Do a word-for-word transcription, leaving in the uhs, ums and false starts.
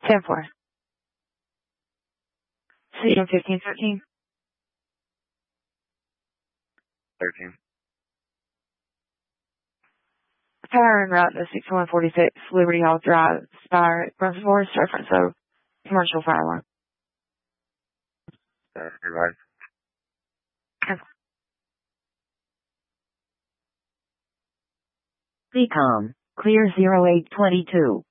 ten four. C M fifteen thirteen. thirteen. Power en route to sixty-one forty-six Liberty Hall Drive, Spire, Brunswick Forest, reference of commercial fire alarm. Uh, revised. C COM, clear zero eight two two.